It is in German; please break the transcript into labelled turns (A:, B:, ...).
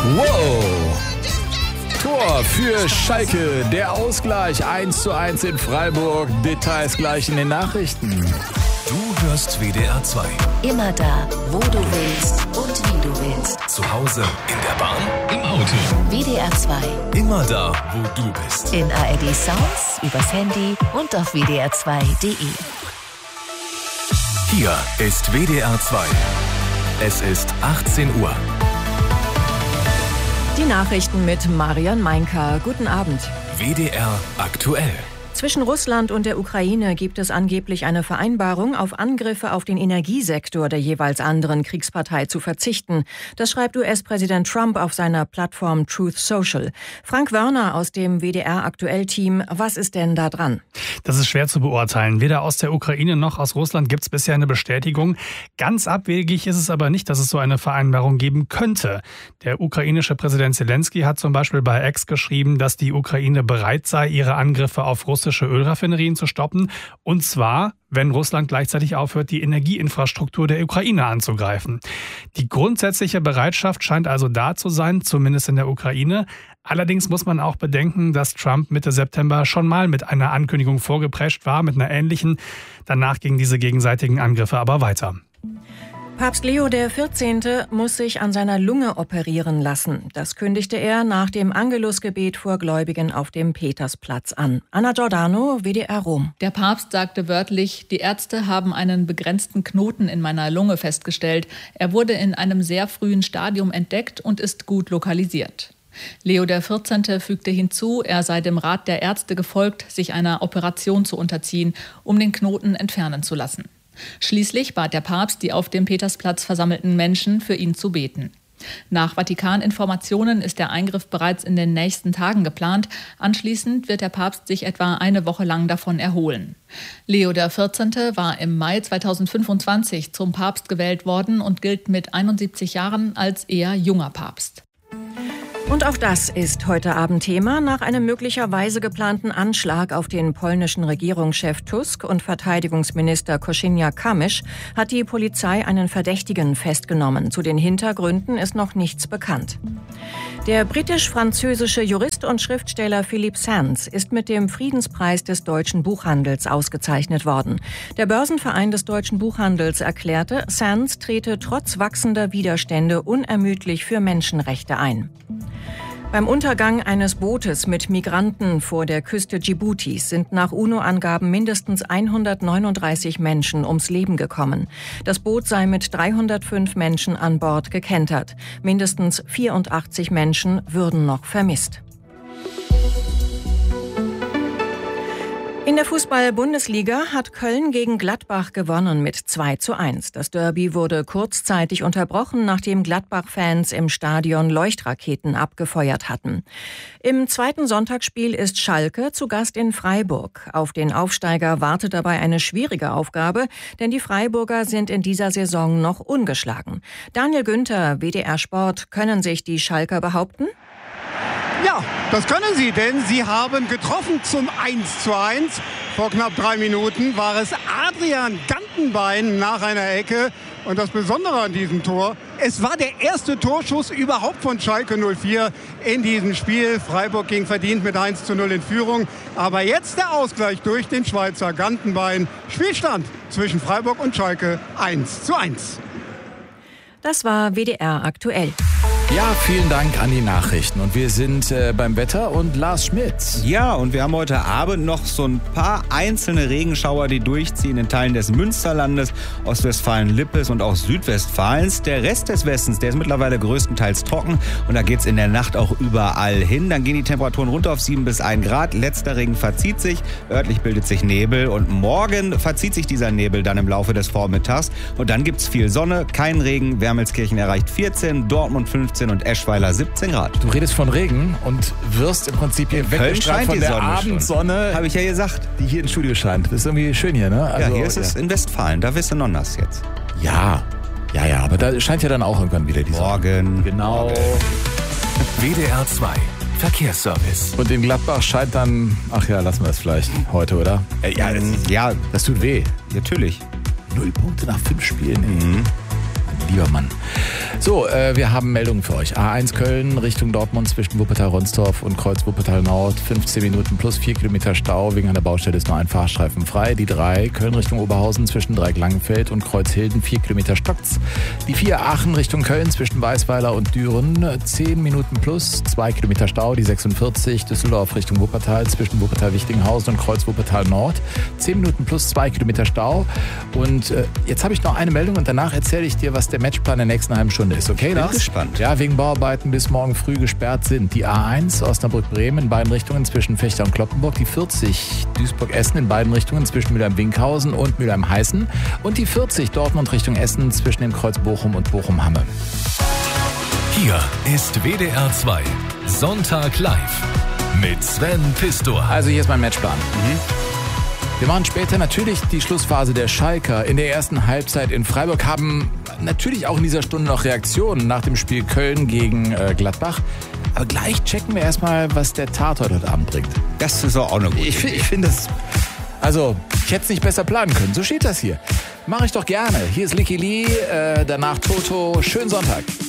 A: Wow! Tor für Schalke, der Ausgleich 1:1 in Freiburg. Details gleich in den Nachrichten.
B: Du hörst WDR 2.
C: Immer da, wo du willst und wie du willst.
B: Zu Hause, in der Bahn, im Auto.
C: WDR 2.
B: Immer da, wo du bist.
C: In ARD Sounds, übers Handy und auf wdr2.de.
B: Hier ist WDR 2. Es ist 18 Uhr.
D: Die Nachrichten mit Marian Meinker. Guten Abend.
B: WDR aktuell.
D: Zwischen Russland und der Ukraine gibt es angeblich eine Vereinbarung, auf Angriffe auf den Energiesektor der jeweils anderen Kriegspartei zu verzichten. Das schreibt US-Präsident Trump auf seiner Plattform Truth Social. Frank Wörner aus dem WDR-Aktuell-Team, was ist denn da dran?
E: Das ist schwer zu beurteilen. Weder aus der Ukraine noch aus Russland gibt es bisher eine Bestätigung. Ganz abwegig ist es aber nicht, dass es so eine Vereinbarung geben könnte. Der ukrainische Präsident Zelensky hat zum Beispiel bei X geschrieben, dass die Ukraine bereit sei, ihre Angriffe auf russische Ölraffinerien zu stoppen. Und zwar, wenn Russland gleichzeitig aufhört, die Energieinfrastruktur der Ukraine anzugreifen. Die grundsätzliche Bereitschaft scheint also da zu sein, zumindest in der Ukraine. Allerdings muss man auch bedenken, dass Trump Mitte September schon mal mit einer Ankündigung vorgeprescht war, mit einer ähnlichen. Danach gingen diese gegenseitigen Angriffe aber weiter.
D: Papst Leo XIV. Muss sich an seiner Lunge operieren lassen. Das kündigte er nach dem Angelusgebet vor Gläubigen auf dem Petersplatz an. Anna Giordano, WDR Rom.
F: Der Papst sagte wörtlich, die Ärzte haben einen begrenzten Knoten in meiner Lunge festgestellt. Er wurde in einem sehr frühen Stadium entdeckt und ist gut lokalisiert. Leo XIV. Fügte hinzu, er sei dem Rat der Ärzte gefolgt, sich einer Operation zu unterziehen, um den Knoten entfernen zu lassen. Schließlich bat der Papst die auf dem Petersplatz versammelten Menschen, für ihn zu beten. Nach Vatikan-Informationen ist der Eingriff bereits in den nächsten Tagen geplant. Anschließend wird der Papst sich etwa eine Woche lang davon erholen. Leo XIV. War im Mai 2025 zum Papst gewählt worden und gilt mit 71 Jahren als eher junger Papst.
D: Und auch das ist heute Abend Thema. Nach einem möglicherweise geplanten Anschlag auf den polnischen Regierungschef Tusk und Verteidigungsminister Kosiniak-Kamysz hat die Polizei einen Verdächtigen festgenommen. Zu den Hintergründen ist noch nichts bekannt. Der britisch-französische Jurist und Schriftsteller Philippe Sands ist mit dem Friedenspreis des deutschen Buchhandels ausgezeichnet worden. Der Börsenverein des deutschen Buchhandels erklärte, Sands trete trotz wachsender Widerstände unermüdlich für Menschenrechte ein. Beim Untergang eines Bootes mit Migranten vor der Küste Dschiboutis sind nach UNO-Angaben mindestens 139 Menschen ums Leben gekommen. Das Boot sei mit 305 Menschen an Bord gekentert. Mindestens 84 Menschen würden noch vermisst. In der Fußball-Bundesliga hat Köln gegen Gladbach gewonnen mit 2:1. Das Derby wurde kurzzeitig unterbrochen, nachdem Gladbach-Fans im Stadion Leuchtraketen abgefeuert hatten. Im zweiten Sonntagsspiel ist Schalke zu Gast in Freiburg. Auf den Aufsteiger wartet dabei eine schwierige Aufgabe, denn die Freiburger sind in dieser Saison noch ungeschlagen. Daniel Günther, WDR Sport, können sich die Schalker behaupten?
G: Ja, das können sie, denn sie haben getroffen zum 1:1. Vor knapp 3 Minuten war es Adrian Gantenbein nach einer Ecke. Und das Besondere an diesem Tor, es war der erste Torschuss überhaupt von Schalke 04 in diesem Spiel. Freiburg ging verdient mit 1:0 in Führung. Aber jetzt der Ausgleich durch den Schweizer Gantenbein. Spielstand zwischen Freiburg und Schalke 1:1.
D: Das war WDR aktuell.
A: Ja, vielen Dank an die Nachrichten. Und wir sind beim Wetter und Lars Schmidt.
H: Ja, und wir haben heute Abend noch so ein paar einzelne Regenschauer, die durchziehen in Teilen des Münsterlandes, Ostwestfalen-Lippes und auch Südwestfalens. Der Rest des Westens, der ist mittlerweile größtenteils trocken und da geht's in der Nacht auch überall hin. Dann gehen die Temperaturen runter auf 7 bis 1 Grad. Letzter Regen verzieht sich, örtlich bildet sich Nebel und morgen verzieht sich dieser Nebel dann im Laufe des Vormittags. Und dann gibt's viel Sonne, kein Regen. Wermelskirchen erreicht 14, Dortmund 15 und Eschweiler 17 Grad.
A: Du redest von Regen und wirst im Prinzip hier weggestrahlt von der Abendsonne.
H: Habe ich ja gesagt.
A: Die hier ins Studio scheint. Das ist irgendwie schön hier, ne? Also,
H: ja, hier ist es in Westfalen. Da wirst du noch nass jetzt.
A: Ja, aber da scheint ja dann auch irgendwann wieder die Sonne.
H: Morgen.
A: Genau.
B: WDR 2. Verkehrsservice.
A: Und in Gladbach scheint dann, ach ja, lassen wir es vielleicht heute, oder?
H: Ja,
A: Das tut weh.
H: natürlich.
A: 0 Punkte nach 5 Spielen. lieber Mann. So, wir haben Meldungen für euch. A1 Köln Richtung Dortmund zwischen Wuppertal-Ronsdorf und Kreuz Wuppertal-Nord. 15 Minuten plus 4 Kilometer Stau. Wegen einer Baustelle ist nur ein Fahrstreifen frei. Die 3 Köln Richtung Oberhausen zwischen Dreieck-Langenfeld und Kreuzhilden. 4 Kilometer stockt's. Die 4 Aachen Richtung Köln zwischen Weißweiler und Düren. 10 Minuten plus 2 Kilometer Stau. Die 46 Düsseldorf Richtung Wuppertal zwischen Wuppertal-Wichtinghausen und Kreuz Wuppertal-Nord. 10 Minuten plus 2 Kilometer Stau. Und jetzt habe ich noch eine Meldung und danach erzähle ich dir, was der Matchplan der nächsten halben Stunde ist. Okay, Lars?
H: Bin gespannt.
A: Ja, wegen Bauarbeiten bis morgen früh gesperrt sind die A1 Osnabrück-Bremen in beiden Richtungen zwischen Fechter und Kloppenburg, die 40 Duisburg-Essen in beiden Richtungen zwischen Mülheim-Winkhausen und Mülheim-Heißen und die 40 Dortmund Richtung Essen zwischen dem Kreuz Bochum und Bochum-Hamme.
B: Hier ist WDR 2 Sonntag live mit Sven Pistor.
A: Also hier ist mein Matchplan. Wir machen später natürlich die Schlussphase der Schalker. In der ersten Halbzeit in Freiburg haben natürlich auch in dieser Stunde noch Reaktionen nach dem Spiel Köln gegen Gladbach. Aber gleich checken wir erstmal, was der Tatort heute Abend bringt.
H: Das ist auch eine gute Idee.
A: Ich finde das... Also, ich hätte es nicht besser planen können. So steht das hier. Mache ich doch gerne. Hier ist Licky Lee, danach Toto. Schönen Sonntag.